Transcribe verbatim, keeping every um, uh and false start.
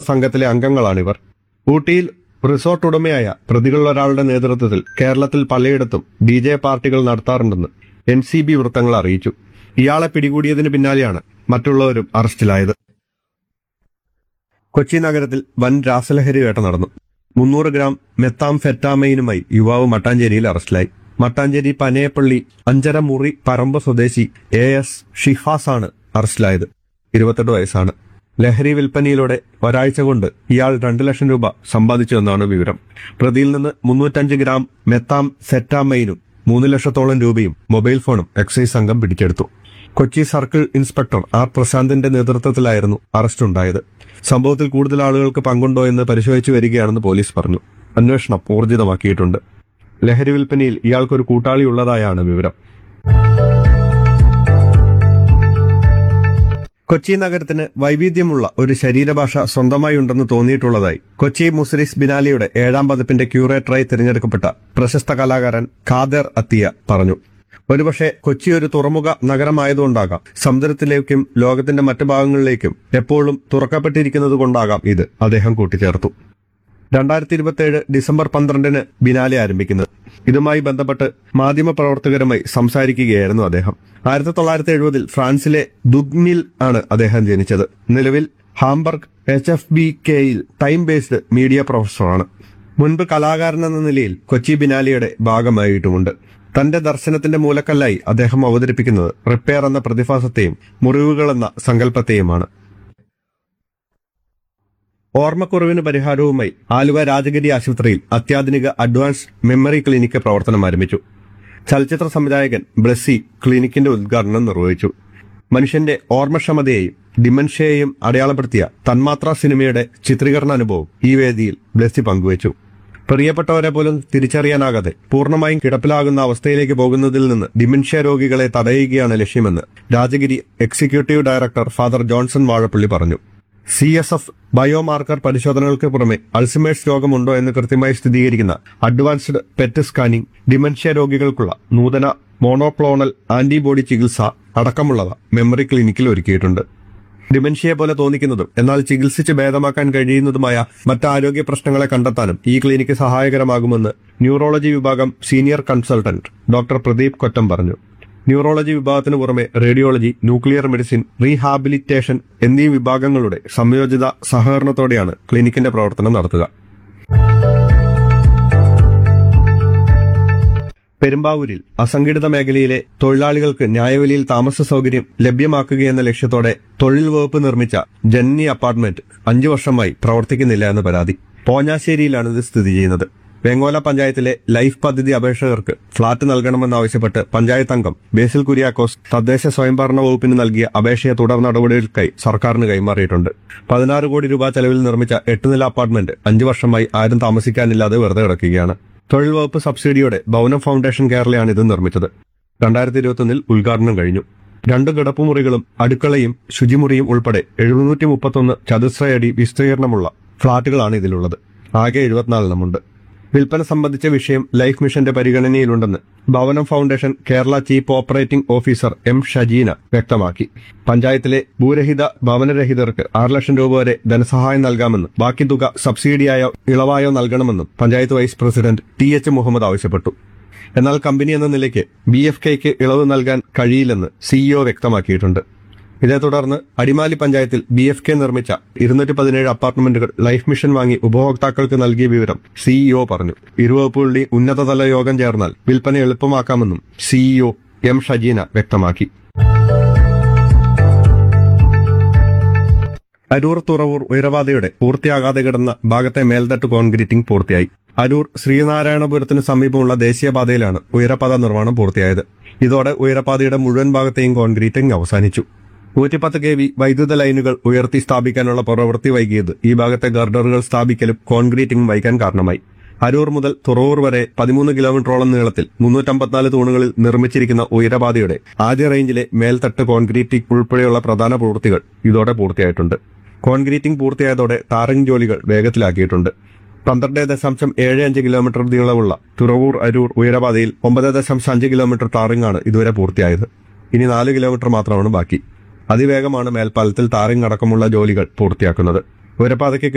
സംഘത്തിലെ അംഗങ്ങളാണിവർ. ഊട്ടിയിൽ റിസോർട്ട് ഉടമയായ പ്രതികളിലൊരാളുടെ നേതൃത്വത്തിൽ കേരളത്തിൽ പലയിടത്തും ഡി ജെ പാർട്ടികൾ നടത്താറുണ്ടെന്ന് എൻ സി ബി വൃത്തങ്ങൾ അറിയിച്ചു. ഇയാളെ പിടികൂടിയതിന് പിന്നാലെയാണ് മറ്റുള്ളവരും അറസ്റ്റിലായത്. കൊച്ചി നഗരത്തിൽ വൻ രാസലഹരി വേട്ട നടന്നു. മുന്നൂറ് ഗ്രാം മെത്താംഫെറ്റാമൈനുമായി യുവാവ് മട്ടാഞ്ചേരിയിൽ അറസ്റ്റിലായി. മട്ടാഞ്ചേരി പനയപ്പള്ളി അഞ്ചര മുറി പറമ്പ് സ്വദേശി എ എസ് ഷിഫാസാണ് അറസ്റ്റിലായത്. ഇരുപത്തെട്ട് വയസ്സാണ്. ലഹരി വിൽപ്പനയിലൂടെ ഒരാഴ്ച കൊണ്ട് ഇയാൾ രണ്ടു ലക്ഷം രൂപ സമ്പാദിച്ചുവെന്നാണ് വിവരം. പ്രതിയിൽ നിന്ന് മുന്നൂറ്റഞ്ച് ഗ്രാം മെത്താം സെറ്റാമൈനും മൂന്ന് ലക്ഷത്തോളം രൂപയും മൊബൈൽ ഫോണും എക്സൈസ് സംഘം പിടിച്ചെടുത്തു. കൊച്ചി സർക്കിൾ ഇൻസ്പെക്ടർ ആർ പ്രശാന്തിന്റെ നേതൃത്വത്തിലായിരുന്നു അറസ്റ്റുണ്ടായത്. സംഭവത്തിൽ കൂടുതൽ ആളുകൾക്ക് പങ്കുണ്ടോ എന്ന് പരിശോധിച്ചു വരികയാണെന്ന് പോലീസ് പറഞ്ഞു. അന്വേഷണം ഊർജിതമാക്കിയിട്ടുണ്ട്. ലഹരി വിൽപ്പനയിൽ ഇയാൾക്കൊരു കൂട്ടാളി ഉള്ളതായാണ് വിവരം. കൊച്ചി നഗരത്തിന് വൈവിധ്യമുള്ള ഒരു ശരീരഭാഷ സ്വന്തമായി ഉണ്ടെന്ന് തോന്നിയിട്ടുള്ളതായി കൊച്ചി മുസരിസ് ബിനാലിയുടെ ഏഴാം പതിപ്പിന്റെ ക്യൂറേറ്ററായി തിരഞ്ഞെടുക്കപ്പെട്ട പ്രശസ്ത കലാകാരൻ ഖാദർ അത്തിയ പറഞ്ഞു. ഒരുപക്ഷെ കൊച്ചി ഒരു തുറമുഖ നഗരമായതുകൊണ്ടാകാം, സമുദ്രത്തിലേക്കും ലോകത്തിന്റെ മറ്റു ഭാഗങ്ങളിലേക്കും എപ്പോഴും തുറക്കപ്പെട്ടിരിക്കുന്നത് കൊണ്ടാകാം ഇത്, അദ്ദേഹം കൂട്ടിച്ചേർത്തു. രണ്ടായിരത്തി ഇരുപത്തിയേഴ് ഡിസംബർ പന്ത്രണ്ടിന് ബിനാലെ ആരംഭിക്കുന്നത്. ഇതുമായി ബന്ധപ്പെട്ട് മാധ്യമപ്രവർത്തകരുമായി സംസാരിക്കുകയായിരുന്നു അദ്ദേഹം. ആയിരത്തി തൊള്ളായിരത്തി എഴുപതിൽ ഫ്രാൻസിലെ ദുഗ്നിൽ ആണ് അദ്ദേഹം ജനിച്ചത്. നിലവിൽ ഹാംബർഗ് എച്ച് എഫ് ബി കെയിൽ ടൈം ബേസ്ഡ് മീഡിയ പ്രൊഫസറാണ്. മുൻപ് കലാകാരനെന്ന നിലയിൽ കൊച്ചി ബിനാലെയുടെ ഭാഗമായിട്ടുമുണ്ട്. തന്റെ ദർശനത്തിന്റെ മൂലക്കല്ലായി അദ്ദേഹം അവതരിപ്പിക്കുന്നത് റിപ്പയർ എന്ന പ്രതിഭാസത്തെയും മുറിവുകൾ എന്ന സങ്കല്പത്തെയുമാണ്. ഓർമ്മക്കുറവിന് പരിഹാരവുമായി ആലുവ രാജഗിരി ആശുപത്രിയിൽ അത്യാധുനിക അഡ്വാൻസ് മെമ്മറി ക്ലിനിക്ക് പ്രവർത്തനം ആരംഭിച്ചു. ചലച്ചിത്ര സംവിധായകൻ ബ്ലസ്സി ക്ലിനിക്കിന്റെ ഉദ്ഘാടനം നിർവഹിച്ചു. മനുഷ്യന്റെ ഓർമ്മക്ഷമതയെയും ഡിമെൻഷ്യയെയും അടയാളപ്പെടുത്തിയ തന്മാത്ര സിനിമയുടെ ചിത്രീകരണ അനുഭവം ഈ വേദിയിൽ ബ്ലസ്സി പങ്കുവച്ചു. പ്രിയപ്പെട്ടവരെ പോലും തിരിച്ചറിയാനാകാതെ പൂർണ്ണമായും കിടപ്പിലാകുന്ന അവസ്ഥയിലേക്ക് പോകുന്നതിൽ നിന്ന് ഡിമെൻഷ്യ രോഗികളെ തടയുകയാണ് ലക്ഷ്യമെന്ന് Rajagiri executive director father Johnson Vazhappally പറഞ്ഞു. സി എസ് എഫ് ബയോമാർക്കർ പരിശോധനകൾക്ക് പുറമെ അൾസിമേഴ്സ് രോഗമുണ്ടോ എന്ന് കൃത്യമായി സ്ഥിരീകരിക്കുന്ന അഡ്വാൻസ്ഡ് പെറ്റ് സ്കാനിംഗ്, ഡിമെൻഷ്യ രോഗികൾക്കുള്ള നൂതന മോണോക്ലോണൽ ആന്റിബോഡി ചികിത്സ അടക്കമുള്ളവ മെമ്മറി ക്ലിനിക്കിൽ ഒരുക്കിയിട്ടുണ്ട്. ഡിമെൻഷ്യയെ പോലെ തോന്നിക്കുന്നതും എന്നാൽ ചികിത്സിച്ച് ഭേദമാക്കാൻ കഴിയുന്നതുമായ മറ്റ് ആരോഗ്യ പ്രശ്നങ്ങളെ കണ്ടെത്താനും ഈ ക്ലിനിക്ക് സഹായകരമാകുമെന്ന് ന്യൂറോളജി വിഭാഗം senior consultant doctor Pradeep Kottam പറഞ്ഞു. ന്യൂറോളജി വിഭാഗത്തിന് പുറമെ റേഡിയോളജി, ന്യൂക്ലിയർ മെഡിസിൻ, റീഹാബിലിറ്റേഷൻ എന്നീ വിഭാഗങ്ങളുടെ സംയോജിത സഹകരണത്തോടെയാണ് ക്ലിനിക്കിന്റെ പ്രവർത്തനം നടത്തുക. പെരുമ്പാവൂരിൽ അസംഘടിത മേഖലയിലെ തൊഴിലാളികൾക്ക് ന്യായവിലയിൽ താമസ സൗകര്യം ലഭ്യമാക്കുകയെന്ന ലക്ഷ്യത്തോടെ തൊഴിൽ വകുപ്പ് നിർമ്മിച്ച ജന്നി അപ്പാർട്ട്മെന്റ് അഞ്ചു വർഷമായി പ്രവർത്തിക്കുന്നില്ല എന്ന് പരാതി. പോഞ്ഞാശ്ശേരിയിലാണ് ഇത് സ്ഥിതി ചെയ്യുന്നത്. വെങ്ങോല പഞ്ചായത്തിലെ ലൈഫ് പദ്ധതി അപേക്ഷകർക്ക് ഫ്ളാറ്റ് നൽകണമെന്നാവശ്യപ്പെട്ട് പഞ്ചായത്ത് അംഗം ബേസിൽ കുര്യാക്കോസ് തദ്ദേശ സ്വയംഭരണ വകുപ്പിന് നൽകിയ അപേക്ഷയെ തുടർ നടപടികൾക്കായി സർക്കാരിന് കൈമാറിയിട്ടുണ്ട്. പതിനാറ് കോടി രൂപ ചെലവിൽ നിർമ്മിച്ച എട്ടുനില അപ്പാർട്ട്മെന്റ് അഞ്ചു വർഷമായി ആരും താമസിക്കാനില്ലാതെ വെറുതെ കിടക്കുകയാണ്. തൊഴിൽ വകുപ്പ് സബ്സിഡിയോടെ ഭവനം ഫൗണ്ടേഷൻ കേരളയാണ് ഇത് നിർമ്മിച്ചത്. രണ്ടായിരത്തി ഇരുപത്തിയൊന്നിൽ ഉദ്ഘാടനം കഴിഞ്ഞു. രണ്ട് കിടപ്പുമുറികളും അടുക്കളയും ശുചിമുറിയും ഉൾപ്പെടെ എഴുന്നൂറ്റി മുപ്പത്തൊന്ന് ചതുശ്രയടി വിസ്തീർണമുള്ള ഫ്ളാറ്റുകളാണ് ഇതിലുള്ളത്. ആകെ എഴുപത്തിനാലെണ്ണമുണ്ട്. വിൽപ്പന സംബന്ധിച്ച വിഷയം ലൈഫ് മിഷന്റെ പരിഗണനയിലുണ്ടെന്ന് ഭവനം foundation Kerala chief operating officer M Shajeena വ്യക്തമാക്കി. പഞ്ചായത്തിലെ ഭൂരഹിത ഭവനരഹിതർക്ക് ആറ് ലക്ഷം രൂപ വരെ ധനസഹായം നൽകാമെന്നും ബാക്കി തുക സബ്സിഡിയായോ ഇളവായോ നൽകണമെന്നും panchayat vice president T H Muhammad ആവശ്യപ്പെട്ടു. എന്നാൽ കമ്പനി എന്ന നിലയ്ക്ക് ബി എഫ് കെയ്ക്ക് ഇളവ് നൽകാൻ കഴിയില്ലെന്ന് സിഇഒ വ്യക്തമാക്കിയിട്ടുണ്ട്. ഇതേ തുടർന്ന് അടിമാലി പഞ്ചായത്തിൽ ബി എഫ് കെ നിർമ്മിച്ച ഇരുന്നൂറ്റി പതിനേഴ് അപ്പാർട്ട്മെന്റുകൾ ലൈഫ് മിഷൻ വാങ്ങി ഉപഭോക്താക്കൾക്ക് നൽകിയ വിവരം സിഇഒ പറഞ്ഞു. ഇരുവകുപ്പുകളുടെ ഉന്നതതല യോഗം ചേർന്നാൽ വിൽപ്പന എളുപ്പമാക്കാമെന്നും സിഇഒ എം ഷജീന വ്യക്തമാക്കി. അരൂർ തുറവൂർ ഉയരപാതയുടെ പൂർത്തിയാകാതെ കിടന്ന ഭാഗത്തെ മേൽത്തട്ട് കോൺക്രീറ്റിംഗ് പൂർത്തിയായി. അരൂർ ശ്രീനാരായണപുരത്തിന് സമീപമുള്ള ദേശീയപാതയിലാണ് ഉയരപാത നിർമ്മാണം പൂർത്തിയായത്. ഇതോടെ ഉയരപാതയുടെ മുഴുവൻ ഭാഗത്തെയും കോൺക്രീറ്റിംഗ് അവസാനിച്ചു. നൂറ്റിപ്പത്ത് കെ വി വൈദ്യുത ലൈനുകൾ ഉയർത്തി സ്ഥാപിക്കാനുള്ള പ്രവൃത്തി വൈകിയത് ഈ ഭാഗത്തെ ഗർഡറുകൾ സ്ഥാപിക്കലും കോൺക്രീറ്റിംഗും വൈകാൻ കാരണമായി. അരൂർ മുതൽ തുറവൂർ വരെ പതിമൂന്ന് കിലോമീറ്ററോളം നീളത്തിൽ മുന്നൂറ്റമ്പത്തിനാല് തൂണുകളിൽ നിർമ്മിച്ചിരിക്കുന്ന ഉയരപാതയുടെ ആദ്യ റേഞ്ചിലെ മേൽത്തട്ട് കോൺക്രീറ്റിംഗ് ഉൾപ്പെടെയുള്ള പ്രധാന പ്രവൃത്തികൾ ഇതോടെ പൂർത്തിയായിട്ടുണ്ട്. കോൺക്രീറ്റിംഗ് പൂർത്തിയായതോടെ ടാറിംഗ് ജോലികൾ വേഗത്തിലാക്കിയിട്ടുണ്ട്. പന്ത്രണ്ട് ദശാംശം ഏഴ് അഞ്ച് കിലോമീറ്റർ നീളമുള്ള തുറവൂർ അരൂർ ഉയരപാതയിൽ ഒമ്പത് ദശാംശം അഞ്ച് കിലോമീറ്റർ ടാറിംഗാണ് ഇതുവരെ പൂർത്തിയായത്. ഇനി നാല് കിലോമീറ്റർ മാത്രമാണ് ബാക്കി. അതിവേഗമാണ് മേൽപ്പാലത്തിൽ ടാറിംഗ് അടക്കമുള്ള ജോലികൾ പൂർത്തിയാക്കുന്നത്. ഉയരപാതയ്ക്ക്